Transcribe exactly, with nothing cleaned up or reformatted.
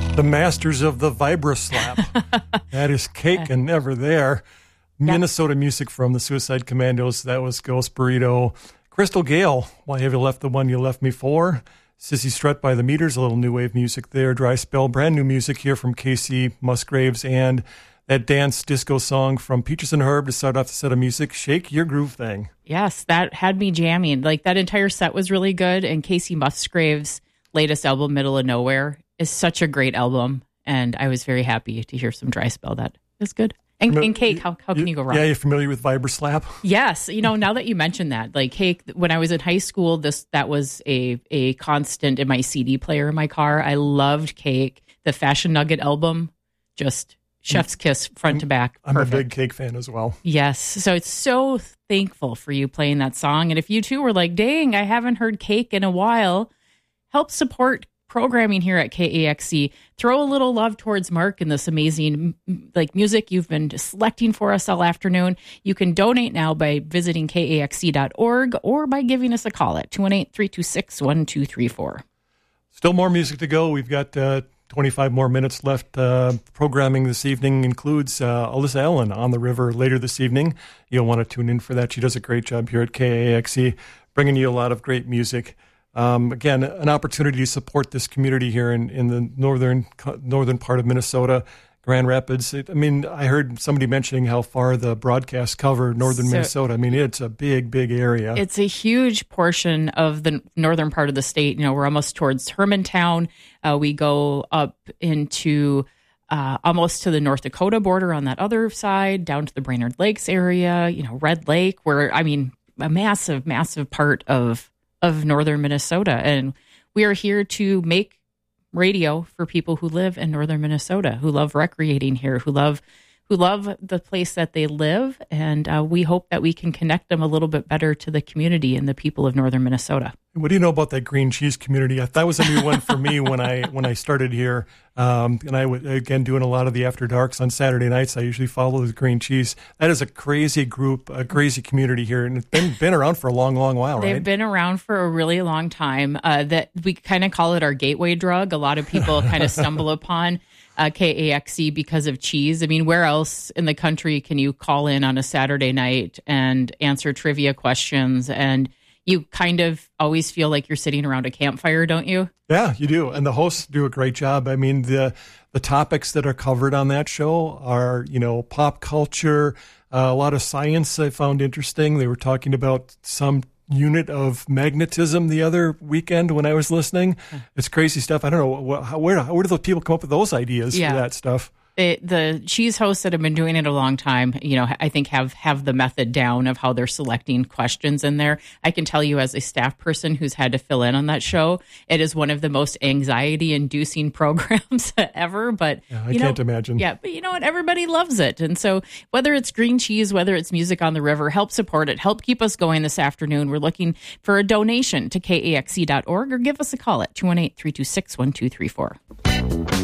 The masters of the Vibra Slap. That is Cake and Never There. Minnesota music from the Suicide Commandos. That was Ghost Burrito. Crystal Gale, Why Have You Left the One You Left Me For? Sissy Strut by the Meters, a little new wave music there. Dry Spell, brand new music here from Casey Musgraves. And that dance disco song from Peaches and Herb to start off the set of music, Shake Your Groove Thing. Yes, that had me jamming. Like, that entire set was really good. And Casey Musgraves' latest album, Middle of Nowhere, is such a great album, and I was very happy to hear some Dry Spell. That is good. And, and Cake, how, how can you go wrong? Yeah, you're familiar with Vibra Slap? Yes. You know, now that you mentioned that, like Cake, when I was in high school, this that was a, a constant in my C D player in my car. I loved Cake. The Fashion Nugget album, just chef's kiss front to back. I'm Perfect. a big Cake fan as well. Yes. So it's so thankful for you playing that song. And if you too were like, dang, I haven't heard Cake in a while, help support programming here at K A X C. Throw a little love towards Mark and this amazing like music you've been selecting for us all afternoon. You can donate now by visiting K A X C dot org or by giving us a call at two one eight, three two six, one two three four. Still more music to go. We've got uh, twenty-five more minutes left. Uh, programming this evening includes uh, Alyssa Allen on the river later this evening. You'll want to tune in for that. She does a great job here at K A X C, bringing you a lot of great music. Um, again, an opportunity to support this community here in, in the northern northern part of Minnesota, Grand Rapids. It, I mean, I heard somebody mentioning how far the broadcasts cover northern so, Minnesota. I mean, it's a big, big area. It's a huge portion of the northern part of the state. You know, we're almost towards Hermantown. Uh, we go up into uh, almost to the North Dakota border on that other side, down to the Brainerd Lakes area, you know, Red Lake, where, I mean, a massive, massive part of of northern Minnesota. And we are here to make radio for people who live in northern Minnesota, who love recreating here, who love who love the place that they live. And uh, we hope that we can connect them a little bit better to the community and the people of northern Minnesota. What do you know about that green cheese community? That was a new one for me when I when I started here. Um, and I would, again, doing a lot of the after darks on Saturday nights. I usually follow the green cheese. That is a crazy group, a crazy community here. And it's been, been around for a long, long while, right? They've been around for a really long time. Uh, that we kind of call it our gateway drug. A lot of people kind of stumble upon uh, K A X C because of cheese. I mean, where else in the country can you call in on a Saturday night and answer trivia questions? And you kind of always feel like you're sitting around a campfire, don't you? Yeah, you do. And the hosts do a great job. I mean, the the topics that are covered on that show are, you know, pop culture, uh, a lot of science I found interesting. They were talking about some unit of magnetism the other weekend when I was listening. It's crazy stuff. I don't know, what, how, where, where do those people come up with those ideas yeah. for that stuff? It, the cheese hosts that have been doing it a long time, you know, I think have, have the method down of how they're selecting questions in there. I can tell you as a staff person who's had to fill in on that show, it is one of the most anxiety-inducing programs ever. But yeah, I you can't know, imagine. Yeah, but you know what? Everybody loves it. And so whether it's green cheese, whether it's music on the river, help support it. Help keep us going this afternoon. We're looking for a donation to K A X C dot org or give us a call at two one eight, three two six, one two three four.